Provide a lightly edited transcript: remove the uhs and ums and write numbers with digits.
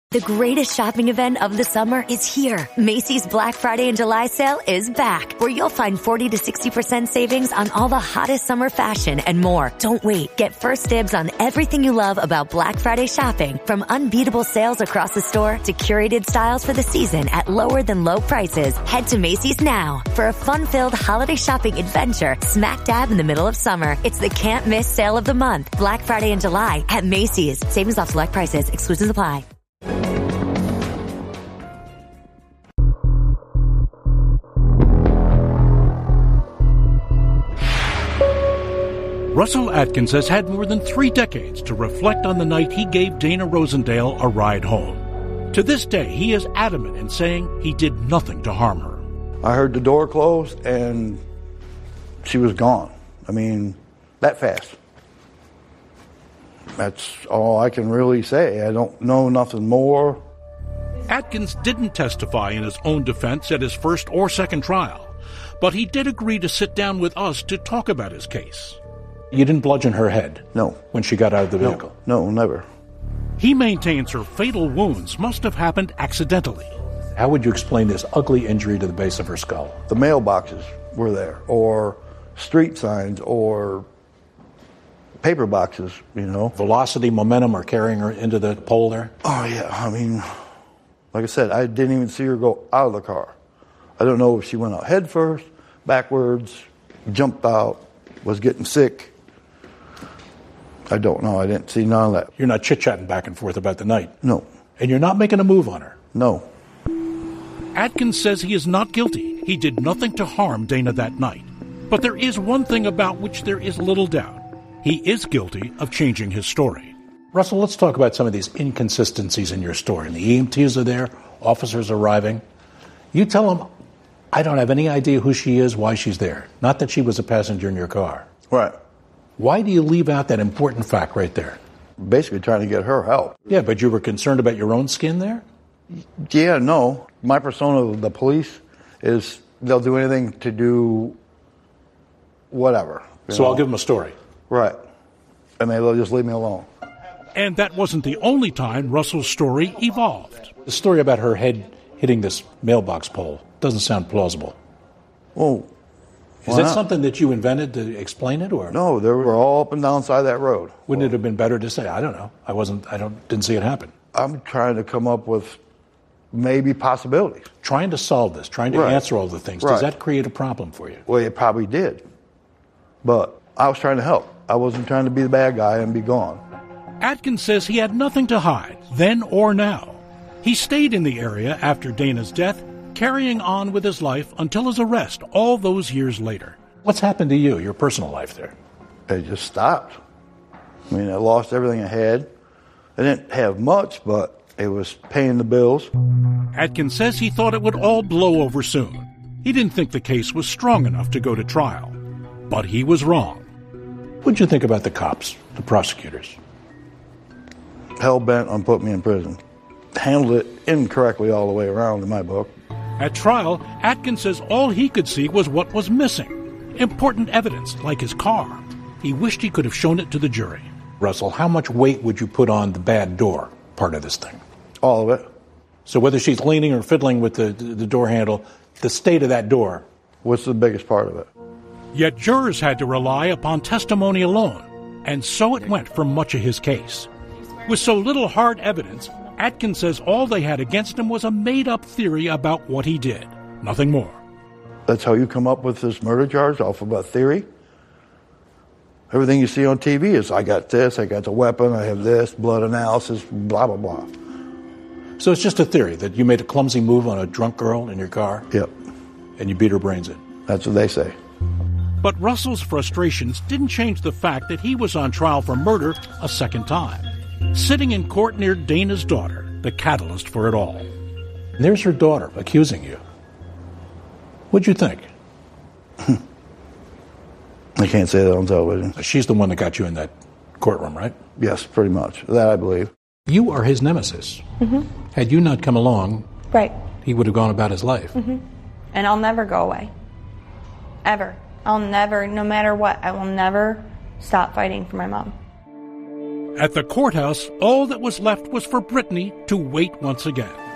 The greatest shopping event of the summer is here. Macy's Black Friday and July sale is back, where you'll find 40 to 60% savings on all the hottest summer fashion and more. Don't wait. Get first dibs on everything you love about Black Friday shopping, from unbeatable sales across the store to curated styles for the season at lower than low prices. Head to Macy's now for a fun-filled holiday shopping adventure smack dab in the middle of summer. It's the can't miss sale of the month. Black Friday and July at Macy's. Savings off select prices. Exclusions apply. Russell Atkins has had more than 3 decades to reflect on the night he gave Dana Rosendale a ride home. To this day, he is adamant in saying he did nothing to harm her. I heard the door close and she was gone. I mean, that fast. That's all I can really say. I don't know nothing more. Atkins didn't testify in his own defense at his first or second trial, but he did agree to sit down with us to talk about his case. You didn't bludgeon her head? No. When she got out of the vehicle? No, never. He maintains her fatal wounds must have happened accidentally. How would you explain this ugly injury to the base of her skull? The mailboxes were there, or street signs, or paper boxes, you know. Velocity, momentum, or carrying her into the pole there? Oh, yeah. I mean, like I said, I didn't even see her go out of the car. I don't know if she went out head first, backwards, jumped out, was getting sick. I don't know. I didn't see none of that. You're not chit-chatting back and forth about the night? No. And you're not making a move on her? No. Atkins says he is not guilty. He did nothing to harm Dana that night. But there is one thing about which there is little doubt. He is guilty of changing his story. Russell, let's talk about some of these inconsistencies in your story. And the EMTs are there, officers arriving. You tell them, I don't have any idea who she is, why she's there. Not that she was a passenger in your car. Right. Why do you leave out that important fact right there? Basically trying to get her help. Yeah, but you were concerned about your own skin there? Yeah, no. My persona of the police is they'll do anything to do whatever. So I'll give them a story. Right. And they'll just leave me alone. And that wasn't the only time Russell's story evolved. The story about her head hitting this mailbox pole doesn't sound plausible. Oh, is that something that you invented to explain it, or no? They were all up and down side of that road. Wouldn't it have been better to say, I don't know, didn't see it happen? I'm trying to come up with maybe possibilities. Trying to solve this, trying to answer all the things. Right. Does that create a problem for you? Well, it probably did. But I was trying to help. I wasn't trying to be the bad guy and be gone. Atkins says he had nothing to hide, then or now. He stayed in the area after Dana's death, carrying on with his life until his arrest all those years later. What's happened to you, your personal life there? It just stopped. I mean, I lost everything I had. I didn't have much, but it was paying the bills. Atkins says he thought it would all blow over soon. He didn't think the case was strong enough to go to trial. But he was wrong. What'd you think about the cops, the prosecutors? Hell-bent on putting me in prison. Handled it incorrectly all the way around in my book. At trial, Atkins says all he could see was what was missing. Important evidence, like his car. He wished he could have shown it to the jury. Russell, how much weight would you put on the bad door part of this thing? All of it. So whether she's leaning or fiddling with the door handle, the state of that door. What's the biggest part of it? Yet jurors had to rely upon testimony alone, and so it went for much of his case. With so little hard evidence, Atkins says all they had against him was a made-up theory about what he did. Nothing more. That's how you come up with this murder charge, off of a theory? Everything you see on TV is, I got this, I got the weapon, I have this, blood analysis, blah, blah, blah. So it's just a theory that you made a clumsy move on a drunk girl in your car? Yep. And you beat her brains in? That's what they say. But Russell's frustrations didn't change the fact that he was on trial for murder a second time. Sitting in court near Dana's daughter, the catalyst for it all. And there's her daughter accusing you. What'd you think? I can't say that on television. She's the one that got you in that courtroom, right? Yes, pretty much. That I believe. You are his nemesis. Mm-hmm. Had you not come along, right, he would have gone about his life. Mm-hmm. And I'll never go away. Ever. I'll never, no matter what, I will never stop fighting for my mom. At the courthouse, all that was left was for Brittany to wait once again.